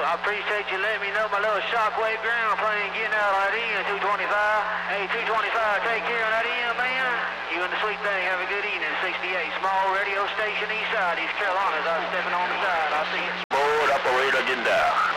I appreciate you letting me know my little Shockwave ground plane getting out of that end, 225. Hey, 225, take care of that end, man. You and the sweet thing have a good evening. 68, small radio station east side, East Carolinas. I'm stepping on the side. I'll see you. Board operator Agenda.